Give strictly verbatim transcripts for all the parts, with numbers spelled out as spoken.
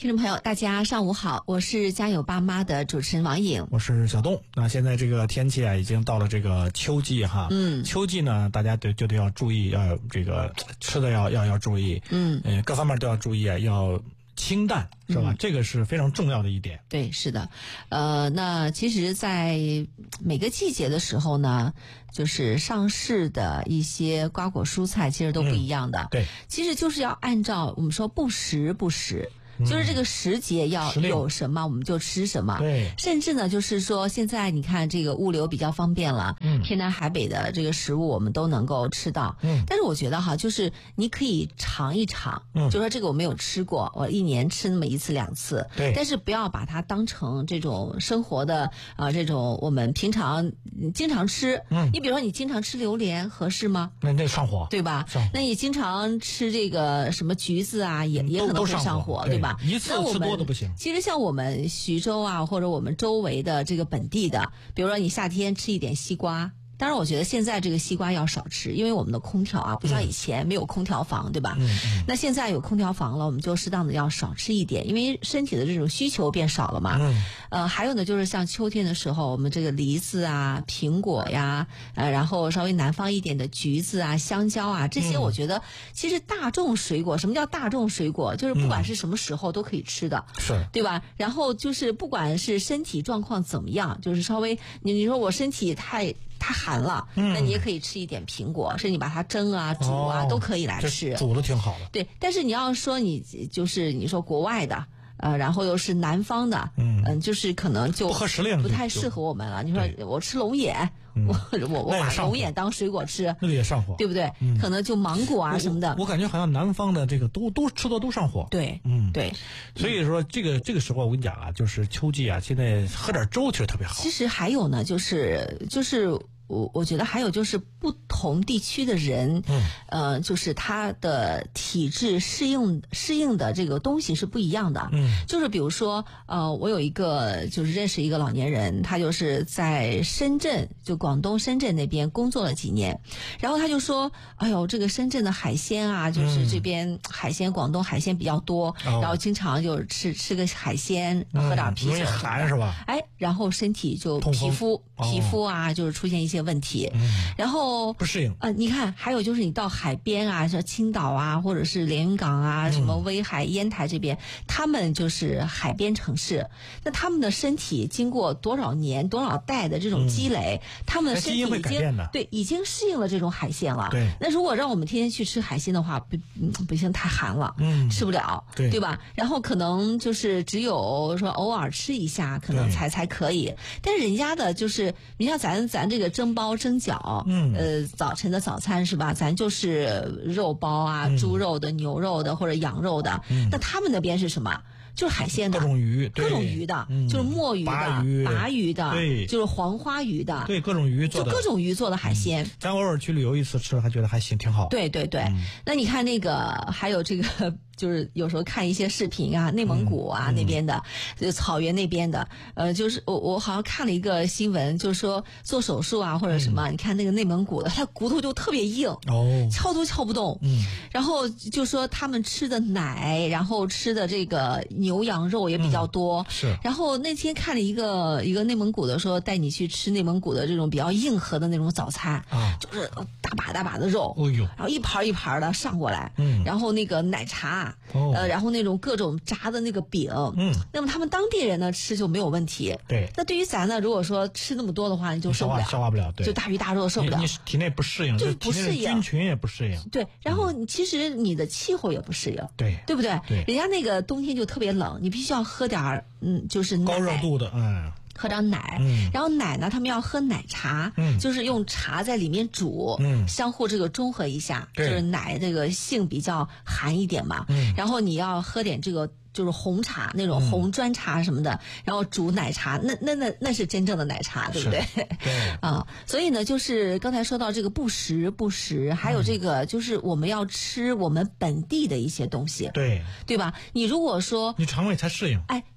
听众朋友大家上午好，我是家有爸妈的主持人王颖， 我是小东。那现在这个天气啊已经到了这个秋季哈，嗯，秋季呢大家得就得要注意，要这个吃的要要要注意，嗯，呃各方面都要注意啊，要清淡是吧、嗯、这个是非常重要的一点。 对，是的。呃那其实在每个季节的时候呢，就是上市的一些瓜果蔬菜其实都不一样的、 嗯、对， 其实就是要按照我们说不时不食，就是这个时节要有什么我们就吃什么。 对， 甚至呢就是说现在你看这个物流比较方便了，嗯，天南海北的这个食物我们都能够吃到。嗯，但是我觉得哈，就是你可以尝一尝，嗯，就说这个我没有吃过，我一年吃那么一次两次， 对， 但是不要把它当成这种生活的啊、呃、这种我们平常经常吃。嗯，你比如说你经常吃榴莲合适吗？ 那那上火， 对吧？ 上火。 那你经常吃这个什么橘子啊，也也可能会上火，对吧？ 一次吃多都不行。 其实像我们徐州啊，或者我们周围的这个本地的，比如说你夏天吃一点西瓜。当然我觉得现在这个西瓜要少吃，因为我们的空调啊不像以前没有空调房、嗯、对吧、嗯嗯、那现在有空调房了，我们就适当的要少吃一点，因为身体的这种需求变少了嘛、嗯、呃，还有呢就是像秋天的时候，我们这个梨子啊苹果呀，呃，然后稍微南方一点的橘子啊香蕉啊，这些我觉得其实大众水果、嗯、什么叫大众水果，就是不管是什么时候都可以吃的、嗯、是对吧，然后就是不管是身体状况怎么样，就是稍微你你说我身体太太寒了、嗯、那你也可以吃一点苹果，甚至你把它蒸啊煮啊、哦、都可以来吃， 煮的挺好的。 对，但是你要说你就是你说国外的呃，然后又是南方的，嗯嗯，就是可能就不合时令， 不太适合我们了。你说我吃龙眼，嗯、我我我把龙眼当水果吃， 那个也上火， 对不对？嗯、可能就芒果啊什么的。 我, 我感觉好像南方的这个都都吃多都上火。 对， 嗯对。 所以说这个这个时候我跟你讲啊，就是秋季啊，现在喝点粥其实特别好。 其实还有呢，就是就是。我我觉得还有就是不同地区的人，嗯，呃，就是他的体质适应适应的这个东西是不一样的，嗯，就是比如说，呃，我有一个就是认识一个老年人，他就是在深圳，就广东深圳那边工作了几年，然后他就说，哎呦，这个深圳的海鲜啊，就是这边海鲜，广东海鲜比较多，嗯、然后经常就吃吃个海鲜，嗯、喝点啤酒， 寒是吧？ 哎，然后身体就皮肤皮肤啊，就是出现一些。些问题，嗯、然后不适应。 呃，你看，还有就是你到海边啊，像青岛啊，或者是连云港啊，嗯、什么威海、烟台这边，他们就是海边城市。那他们的身体经过多少年、多少代的这种积累，嗯、他们的身体已经对已经适应了这种海鲜了。 对。 那如果让我们天天去吃海鲜的话，不不行，太寒了，嗯，吃不了， 对对吧？然后可能就是只有说偶尔吃一下，可能才才可以。但是人家的就是，你像咱咱这个蒸包蒸饺，嗯，呃，早晨的早餐是吧？咱就是肉包啊，嗯、猪肉的、牛肉的或者羊肉的。嗯、那他们那边是什么？就是海鲜的， 各种鱼， 各种鱼的，嗯、就是墨鱼的、 鲅鱼、 鲅鱼的， 对， 就是黄花鱼的， 对，各种鱼做的， 就各种鱼做的海鲜。嗯、 咱偶尔去旅游一次吃，还觉得还行，挺好。 对对对，嗯、那你看那个还有这个。就是有时候看一些视频啊，内蒙古啊、嗯、那边的，就草原那边的，呃，就是我我好像看了一个新闻，就是说做手术啊或者什么，嗯、你看那个内蒙古的，他骨头就特别硬，哦，敲都敲不动，嗯，然后就说他们吃的奶，然后吃的这个牛羊肉也比较多， 嗯、是， 然后那天看了一个一个内蒙古的说带你去吃内蒙古的这种比较硬核的那种早餐啊，就是大把大把的肉， 哦呦， 然后一盘一盘的上过来，嗯，然后那个奶茶。哦、呃，然后那种各种炸的那个饼，嗯，那么他们当地人呢吃就没有问题， 对。 那对于咱呢，如果说吃那么多的话，你就受不了， 消化不了，对， 就大鱼大肉受不了， 你, 你体内不适应， 就是不适应， 菌群也不适应， 对。然后你其实你的气候也不适应， 对， 对不对？ 对， 人家那个冬天就特别冷，你必须要喝点嗯，就是奶高热度的，嗯。 喝点奶，嗯、然后奶呢，他们要喝奶茶，嗯、就是用茶在里面煮，嗯、相互这个中和一下，就是奶这个性比较寒一点嘛，嗯、然后你要喝点这个。就是红茶那种红砖茶什么的，嗯、然后煮奶茶，那那那那是真正的奶茶，对不对？ 对啊，所以呢，就是刚才说到这个不时不食，还有这个就是我们要吃我们本地的一些东西， 对对吧？你如果说你肠胃才适应， 哎。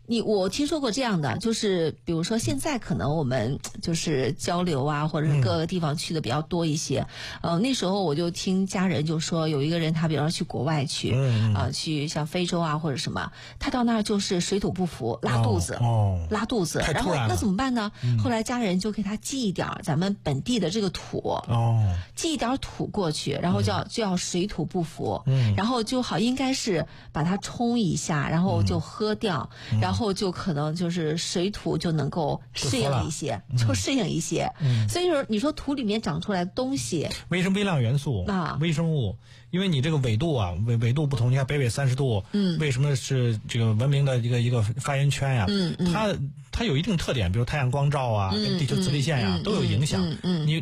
你我听说过这样的，就是比如说现在可能我们就是交流啊，或者是各个地方去的比较多一些。嗯、呃，那时候我就听家人就说，有一个人他比如说去国外去，啊、 嗯呃，去像非洲啊或者什么，他到那儿就是水土不服，拉肚子， 哦，哦拉肚子，然后那怎么办呢？嗯、后来家人就给他寄一点咱们本地的这个土， 哦， 寄一点土过去，然后就要、嗯、就要水土不服， 嗯， 然后就好应该是把它冲一下，然后就喝掉，嗯、然后。后就可能就是水土就能够适应一些，就, 就适应一些。嗯、所以说，你说土里面长出来的东西， 微生微量元素啊， 微生物，因为你这个纬度啊，纬纬度不同，你看北纬三十度，嗯，为什么是这个文明的一个一个发言圈呀、啊？ 嗯嗯， 它它有一定特点，比如太阳光照啊，嗯、跟地球磁力线呀、啊嗯、都有影响。嗯嗯，你